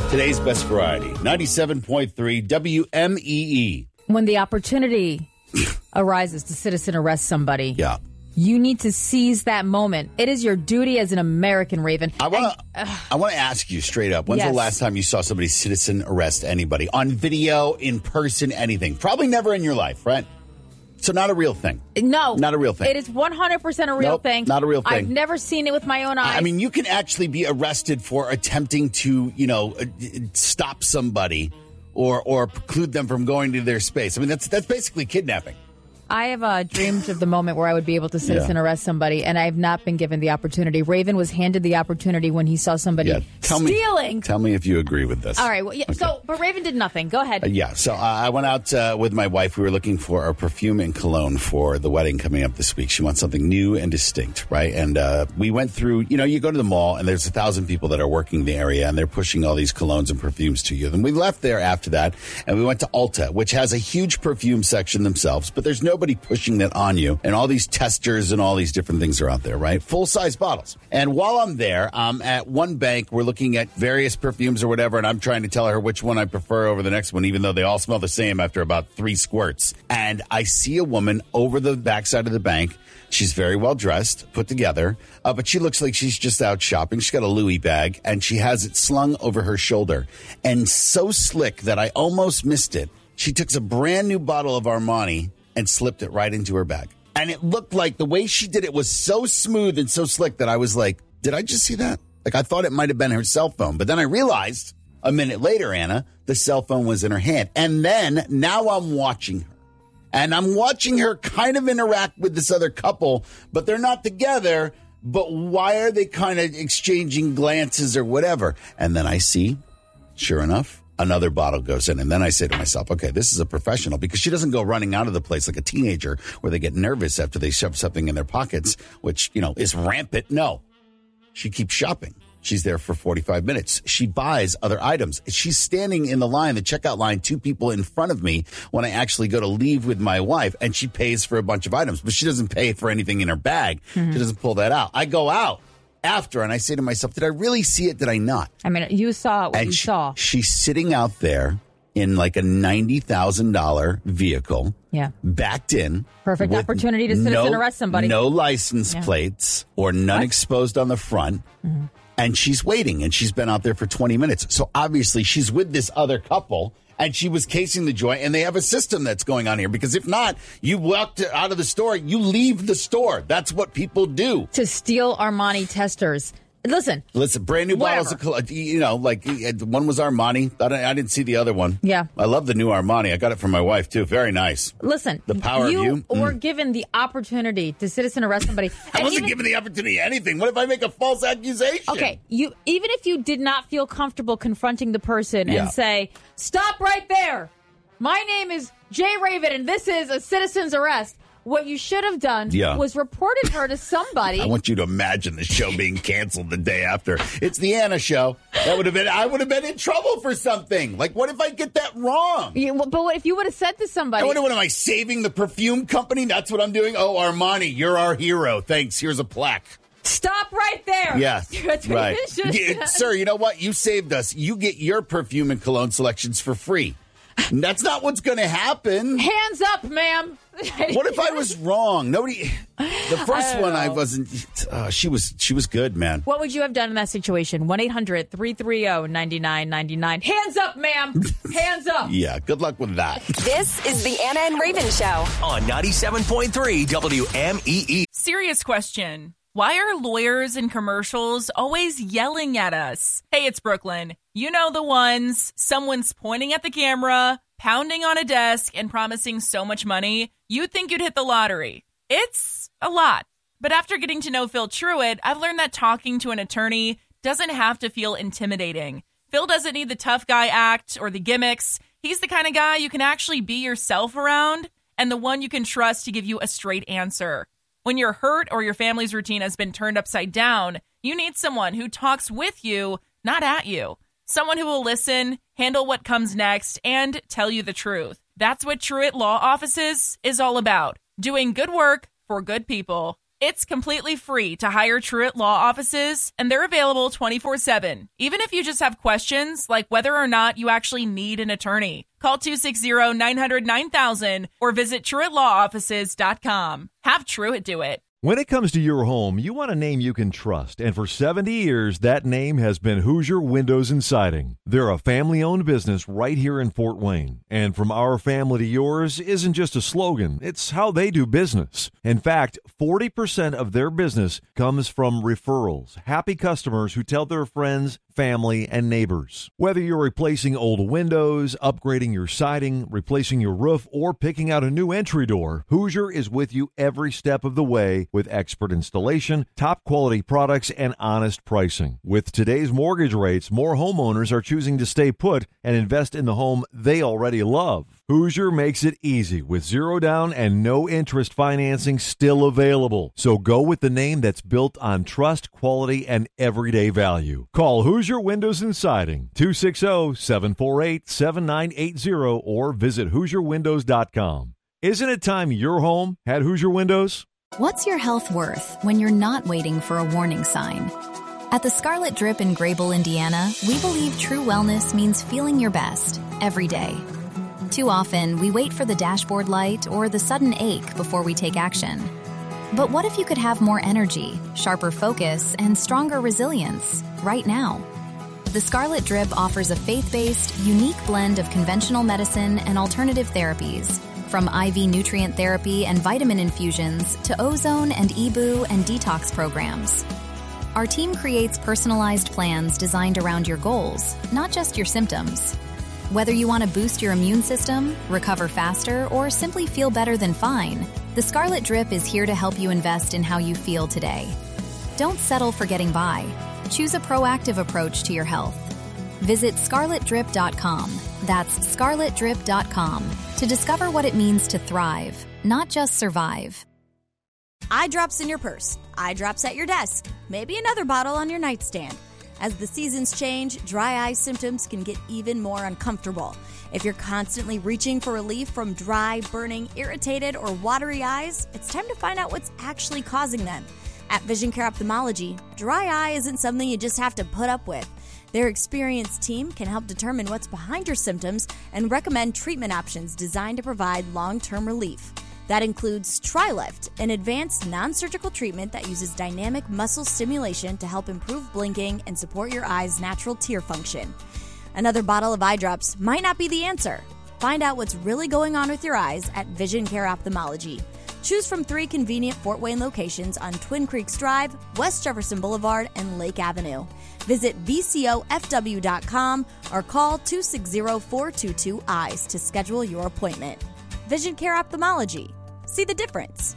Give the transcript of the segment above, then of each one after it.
Today's best variety, 97.3 WMEE. When the opportunity arises to citizen arrest somebody, you need to seize that moment. It is your duty as an American, Raven. I want to ask you straight up, when's the last time you saw somebody citizen arrest anybody? On video, in person, anything? Probably never in your life, right? So not a real thing. No. Not a real thing. It is 100% a real thing. Not a real thing. I've never seen it with my own eyes. I mean, you can actually be arrested for attempting to, stop somebody or preclude them from going to their space. I mean, that's basically kidnapping. I have dreamed of the moment where I would be able to citizen arrest somebody, and I have not been given the opportunity. Raven was handed the opportunity when he saw somebody stealing. Tell me if you agree with this. All right. Well, okay. But Raven did nothing. Go ahead. So I went out with my wife. We were looking for a perfume and cologne for the wedding coming up this week. She wants something new and distinct, right? And we went through, you go to the mall, and there's 1,000 people that are working the area, and they're pushing all these colognes and perfumes to you. Then we left there after that, and we went to Ulta, which has a huge perfume section themselves, but there's nobody pushing that on you, and all these testers and all these different things are out there, right? Full-size bottles. And while I'm there, at one bank, we're looking at various perfumes or whatever, and I'm trying to tell her which one I prefer over the next one, even though they all smell the same after about 3 squirts. And I see a woman over the backside of the bank. She's very well dressed, put together, but she looks like she's just out shopping. She's got a Louis bag, and she has it slung over her shoulder. And so slick that I almost missed it. She took a brand new bottle of Armani and slipped it right into her bag. And it looked like the way she did it was so smooth and so slick that I was like, did I just see that? Like, I thought it might have been her cell phone. But then I realized a minute later, Anna, the cell phone was in her hand. And then now I'm watching her. And I'm watching her kind of interact with this other couple, but they're not together. But why are they kind of exchanging glances or whatever? And then I see, sure enough, another bottle goes in. And then I say to myself, okay, this is a professional, because she doesn't go running out of the place like a teenager where they get nervous after they shove something in their pockets, which, is rampant. No, she keeps shopping. She's there for 45 minutes. She buys other items. She's standing in the line, the checkout line, 2 people in front of me when I actually go to leave with my wife, and she pays for a bunch of items, but she doesn't pay for anything in her bag. Mm-hmm. She doesn't pull that out. I go out after, and I say to myself, did I really see it? Did I not? I mean, you saw what you saw. She's sitting out there in like a $90,000 vehicle. Yeah. Backed in. Perfect opportunity to citizen arrest somebody. No license plates or none exposed on the front. Mm-hmm. And she's waiting, and she's been out there for 20 minutes. So obviously she's with this other couple, and she was casing the joint, and they have a system that's going on here. Because if not, you walked out of the store, you leave the store. That's what people do. To steal Armani testers. Listen, brand new bottles of, like one was Armani. I didn't see the other one. Yeah. I love the new Armani. I got it from my wife, too. Very nice. Listen, the power of you. Were given the opportunity to citizen arrest somebody. I wasn't given the opportunity to anything. What if I make a false accusation? Okay, even if you did not feel comfortable confronting the person and say, stop right there. My name is Jay Raven, and this is a citizen's arrest. What you should have done was reported her to somebody. I want you to imagine the show being canceled the day after. It's the Anna show. I would have been in trouble for something. Like, what if I get that wrong? But what if you would have said to somebody? What am I saving the perfume company? That's what I'm doing? Oh, Armani, you're our hero. Thanks. Here's a plaque. Stop right there. Yes, right. Sir, you know what? You saved us. You get your perfume and cologne selections for free. That's not what's going to happen. Hands up, ma'am. What if I was wrong? The first one I wasn't. She was good, man. What would you have done in that situation? 1-800-330-9999. Hands up, ma'am. Hands up. Yeah, good luck with that. This is the Anna and Raven Show on 97.3 WMEE. Serious question. Why are lawyers in commercials always yelling at us? Hey, it's Brooklyn. You know the ones. Someone's pointing at the camera, pounding on a desk, and promising so much money, you'd think you'd hit the lottery. It's a lot. But after getting to know Phil Truitt, I've learned that talking to an attorney doesn't have to feel intimidating. Phil doesn't need the tough guy act or the gimmicks. He's the kind of guy you can actually be yourself around, and the one you can trust to give you a straight answer. When you're hurt or your family's routine has been turned upside down, you need someone who talks with you, not at you. Someone who will listen, handle what comes next, and tell you the truth. That's what Truitt Law Offices is all about. Doing good work for good people. It's completely free to hire Truett Law offices, and they're available 24/7, even if you just have questions like whether or not you actually need an attorney. Call 260-900-9000 or visit TruettLawOffices.com. Have Truett do it. When it comes to your home, you want a name you can trust, and for 70 years, that name has been Hoosier Windows and Siding. They're a family-owned business right here in Fort Wayne, and from our family to yours isn't just a slogan, it's how they do business. In fact, 40% of their business comes from referrals, happy customers who tell their friends, family, and neighbors. Whether you're replacing old windows, upgrading your siding, replacing your roof, or picking out a new entry door, Hoosier is with you every step of the way with expert installation, top quality products, and honest pricing. With today's mortgage rates, more homeowners are choosing to stay put and invest in the home they already love. Hoosier makes it easy with zero down and no interest financing still available. So go with the name that's built on trust, quality, and everyday value. Call Hoosier Windows and Siding, 260-748-7980, or visit HoosierWindows.com. Isn't it time your home had Hoosier Windows? What's your health worth when you're not waiting for a warning sign? At the Scarlet Drip in Grable, Indiana, we believe true wellness means feeling your best every day. Too often, we wait for the dashboard light or the sudden ache before we take action. But what if you could have more energy, sharper focus, and stronger resilience right now? The Scarlet Drip offers a faith-based, unique blend of conventional medicine and alternative therapies, from IV nutrient therapy and vitamin infusions to ozone and EBOO and detox programs. Our team creates personalized plans designed around your goals, not just your symptoms. Whether you want to boost your immune system, recover faster, or simply feel better than fine, the Scarlet Drip is here to help you invest in how you feel today. Don't settle for getting by. Choose a proactive approach to your health. Visit scarletdrip.com. That's scarletdrip.com to discover what it means to thrive, not just survive. Eye drops in your purse, eye drops at your desk, maybe another bottle on your nightstand. As the seasons change, dry eye symptoms can get even more uncomfortable. If you're constantly reaching for relief from dry, burning, irritated, or watery eyes, it's time to find out what's actually causing them. At Vision Care Ophthalmology, dry eye isn't something you just have to put up with. Their experienced team can help determine what's behind your symptoms and recommend treatment options designed to provide long-term relief. That includes TriLift, an advanced non-surgical treatment that uses dynamic muscle stimulation to help improve blinking and support your eye's natural tear function. Another bottle of eye drops might not be the answer. Find out what's really going on with your eyes at Vision Care Ophthalmology. Choose from 3 convenient Fort Wayne locations on Twin Creeks Drive, West Jefferson Boulevard, and Lake Avenue. Visit VCOFW.com or call 260-422-EYES to schedule your appointment. Vision Care Ophthalmology. See the difference.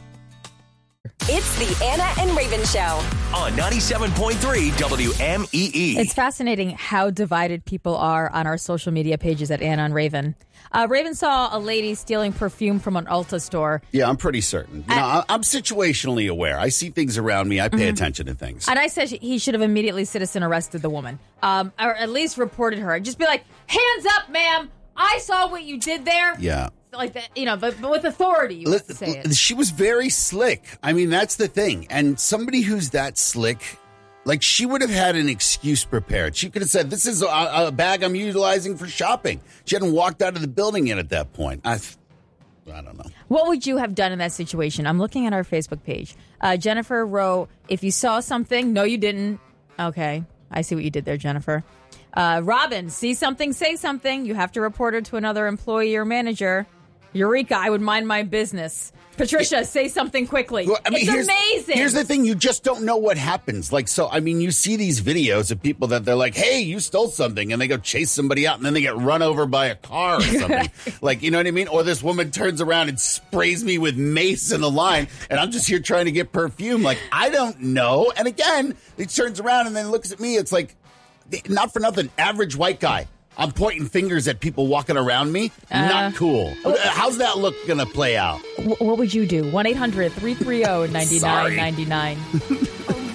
It's the Anna and Raven Show on 97.3 WMEE. It's fascinating how divided people are on our social media pages at Anna and Raven. Raven saw a lady stealing perfume from an Ulta store. Yeah, I'm pretty certain. I'm situationally aware. I see things around me. I pay attention to things. And I said he should have immediately citizen arrested the woman, or at least reported her. Just be like, hands up, ma'am. I saw what you did there. Yeah. Like that, but with authority, you have to say it. She was very slick. I mean, that's the thing. And somebody who's that slick, like, she would have had an excuse prepared. She could have said, this is a bag I'm utilizing for shopping. She hadn't walked out of the building yet at that point. I don't know. What would you have done in that situation? I'm looking at our Facebook page. Jennifer wrote, if you saw something, no, you didn't. Okay, I see what you did there, Jennifer. Robin, see something, say something. You have to report it to another employee or manager. Eureka, I would mind my business. Patricia, say something quickly. Well, I mean, it's amazing. Here's the thing. You just don't know what happens. Like, so, I mean, you see these videos of people that they're like, hey, you stole something. And they go chase somebody out and then they get run over by a car or something. Like, you know what I mean? Or this woman turns around and sprays me with mace in the line. And I'm just here trying to get perfume. Like, I don't know. And again, he turns around and then looks at me. It's like, not for nothing, average white guy. I'm pointing fingers at people walking around me. Not cool. How's that look going to play out? What would you do? 1-800-330-9999.